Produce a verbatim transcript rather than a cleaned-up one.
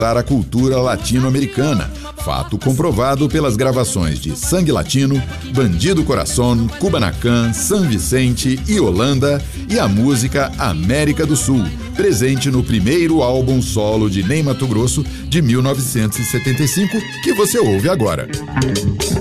a cultura latino-americana, fato comprovado pelas gravações de Sangue Latino, Bandido Coração, Kubanacan, San Vicente e Holanda, e a música América do Sul, presente no primeiro álbum solo de Ney Matogrosso de mil novecentos e setenta e cinco, que você ouve agora.